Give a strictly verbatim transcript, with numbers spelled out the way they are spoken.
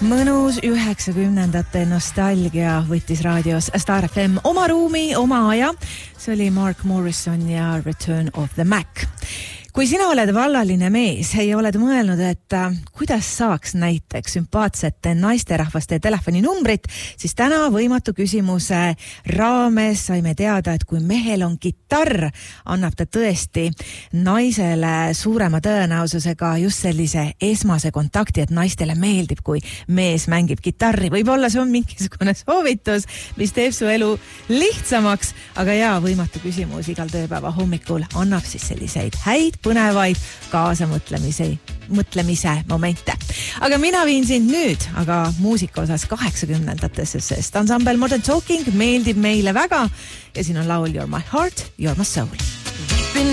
Mõnus üheksakümnendate nostalgia võttis raadios Star F M oma ruumi, oma aja. See oli Mark Morrison ja Return of the Mac. Kui sina oled vallaline mees ja oled mõelnud, et kuidas saaks näiteks sümpaatsete naisterahvaste telefoninumbrit, siis täna võimatu küsimuse raames saime teada, et kui mehel on kitarr, annab ta tõesti naisele suurema tõenäosusega just sellise esmase kontakti, et naistele meeldib, kui mees mängib kitarri. Võib-olla see on mingisugune soovitus, mis teeb su elu lihtsamaks, aga jaa, võimatu küsimus igal tööpäeva hommikul annab siis selliseid häid põnevaid kaasamõtlemise mõtlemise momente. Aga mina viin sind nüüd, aga muusika osas kaheksakümnendatesse, sest ansambel Modern Talking meeldib meile väga ja siin on laul You're My Heart, You're My Soul.